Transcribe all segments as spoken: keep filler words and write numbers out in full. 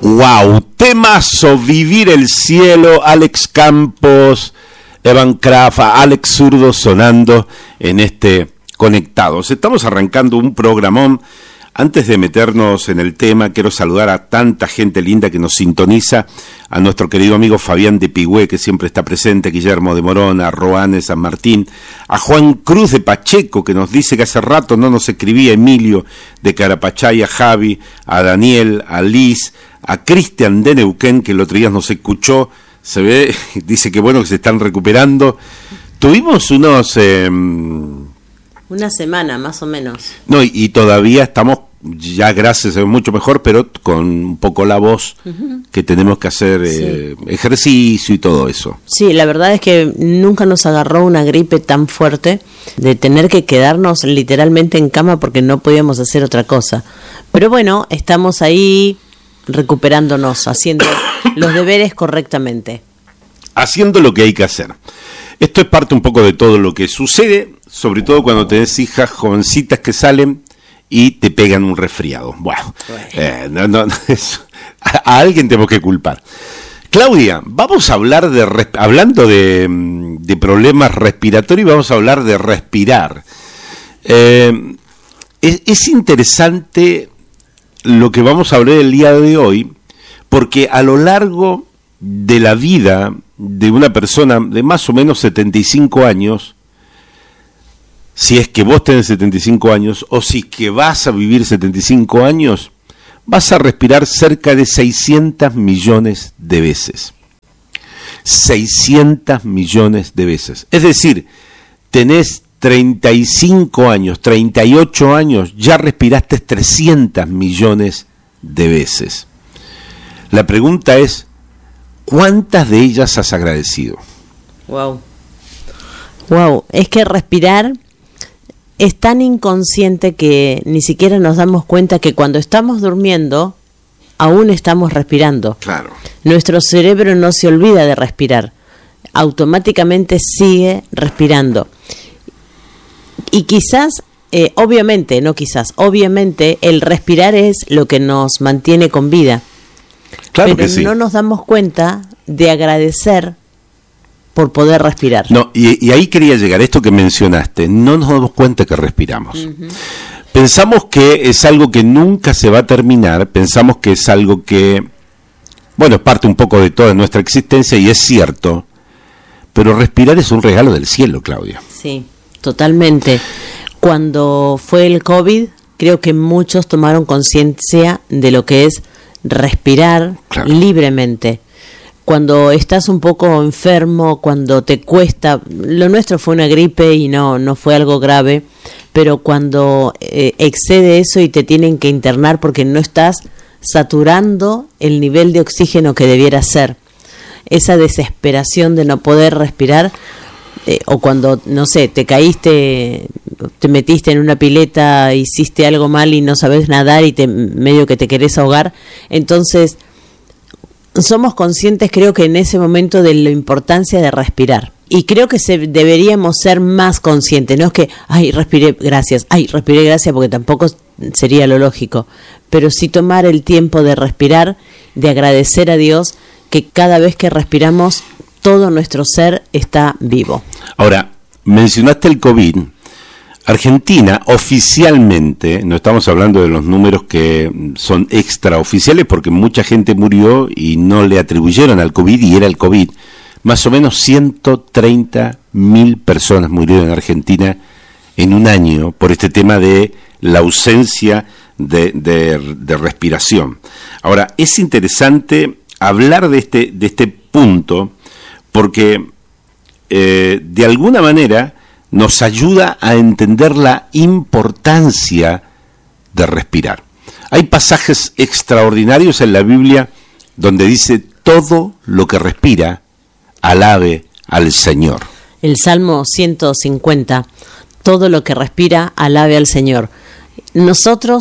Wow, temazo, Vivir el Cielo, Alex Campos, Evan Kraft, Alex Zurdo sonando en este Conectados. Estamos arrancando un programón. Antes de meternos en el tema, quiero saludar a tanta gente linda que nos sintoniza, a nuestro querido amigo Fabián de Pigüé, que siempre está presente, Guillermo de Morón, a Roane de San Martín, a Juan Cruz de Pacheco, que nos dice que hace rato no nos escribía, Emilio de Carapachay, a Javi, a Daniel, a Liz, a Cristian de Neuquén, que el otro día nos escuchó, se ve, dice que bueno, que se están recuperando. Tuvimos unos... Eh, Una semana, más o menos. No, y, y todavía estamos, ya gracias a Dios, mucho mejor, pero con un poco la voz, uh-huh. que tenemos que hacer sí. eh, ejercicio y todo eso. Sí, la verdad es que nunca nos agarró una gripe tan fuerte de tener que quedarnos literalmente en cama porque no podíamos hacer otra cosa. Pero bueno, estamos ahí recuperándonos, haciendo los deberes correctamente. Haciendo lo que hay que hacer. Esto es parte un poco de todo lo que sucede, sobre todo cuando tenés hijas jovencitas que salen y te pegan un resfriado. Bueno, eh, no, no, eso, a, a alguien tenemos que culpar. Claudia, vamos a hablar de, hablando de, de problemas respiratorios, vamos a hablar de respirar. Eh, es, es interesante lo que vamos a hablar el día de hoy, porque a lo largo de la vida de una persona de más o menos setenta y cinco años, si es que vos tenés setenta y cinco años, o si es que vas a vivir setenta y cinco años, vas a respirar cerca de seiscientos millones de veces. seiscientos millones de veces. Es decir, tenés treinta y cinco años, treinta y ocho años, ya respiraste trescientos millones de veces. La pregunta es, ¿cuántas de ellas has agradecido? Wow. Wow, es que respirar es tan inconsciente que ni siquiera nos damos cuenta que cuando estamos durmiendo, aún estamos respirando. Claro. Nuestro cerebro no se olvida de respirar, automáticamente sigue respirando. Y quizás, eh, obviamente, no quizás, obviamente el respirar es lo que nos mantiene con vida. Claro, pero que sí. No nos damos cuenta de agradecer por poder respirar. No, y, y ahí quería llegar, esto que mencionaste, no nos damos cuenta que respiramos. Uh-huh. Pensamos que es algo que nunca se va a terminar, pensamos que es algo que, bueno, es parte un poco de toda nuestra existencia y es cierto, pero respirar es un regalo del cielo, Claudia. Sí, totalmente. Cuando fue el COVID, creo que muchos tomaron conciencia de lo que es respirar claro. libremente. Cuando estás un poco enfermo, cuando te cuesta, lo nuestro fue una gripe y no no fue algo grave, pero cuando eh, excede eso y te tienen que internar porque no estás saturando el nivel de oxígeno que debiera ser, esa desesperación de no poder respirar, eh, o cuando, no sé, te caíste, te metiste en una pileta, hiciste algo mal y no sabes nadar y te medio que te querés ahogar, entonces somos conscientes, creo que en ese momento, de la importancia de respirar. Y creo que se, deberíamos ser más conscientes. No es que, ay, respiré, gracias, ay, respiré, gracias, porque tampoco sería lo lógico. Pero sí tomar el tiempo de respirar, de agradecer a Dios que cada vez que respiramos, todo nuestro ser está vivo. Ahora, mencionaste el COVID. Argentina, oficialmente, no estamos hablando de los números que son extraoficiales porque mucha gente murió y no le atribuyeron al COVID y era el COVID. Más o menos ciento treinta mil personas murieron en Argentina en un año por este tema de la ausencia de, de, de respiración. Ahora, es interesante hablar de este, de este punto porque eh, de alguna manera nos ayuda a entender la importancia de respirar. Hay pasajes extraordinarios en la Biblia donde dice, todo lo que respira, alabe al Señor. El Salmo ciento cincuenta, todo lo que respira, alabe al Señor. Nosotros,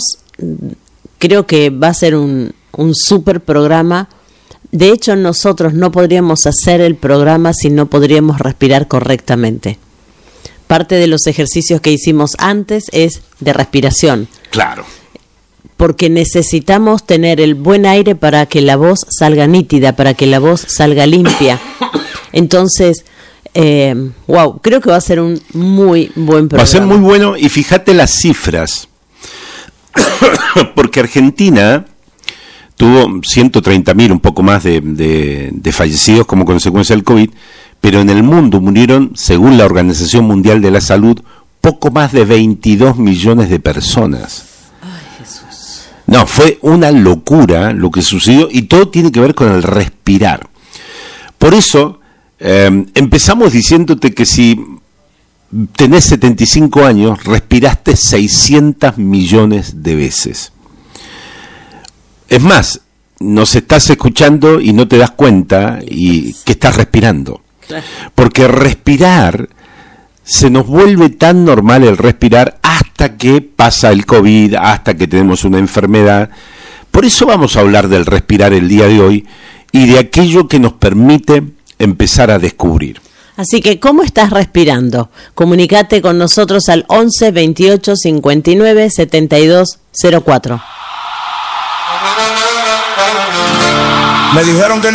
creo que va a ser un, un súper programa. De hecho, nosotros no podríamos hacer el programa si no podríamos respirar correctamente. Parte de los ejercicios que hicimos antes es de respiración. Claro. porque necesitamos tener el buen aire para que la voz salga nítida, para que la voz salga limpia. Entonces, eh, wow, creo que va a ser un muy buen programa. Va a ser muy bueno, y fíjate las cifras, porque Argentina tuvo ciento treinta mil, un poco más de, de, de fallecidos como consecuencia del COVID, pero en el mundo murieron, según la Organización Mundial de la Salud, poco más de veintidós millones de personas. Ay, Jesús. No, fue una locura lo que sucedió, y todo tiene que ver con el respirar. Por eso, eh, empezamos diciéndote que si tenés setenta y cinco años, respiraste seiscientos millones de veces. Es más, nos estás escuchando y no te das cuenta y que estás respirando. Porque respirar, se nos vuelve tan normal el respirar hasta que pasa el COVID, hasta que tenemos una enfermedad. Por eso vamos a hablar del respirar el día de hoy y de aquello que nos permite empezar a descubrir. Así que, ¿cómo estás respirando? Comunicate con nosotros al once, veintiocho, cincuenta y nueve, setenta y dos cero cuatro. Me dijeron que no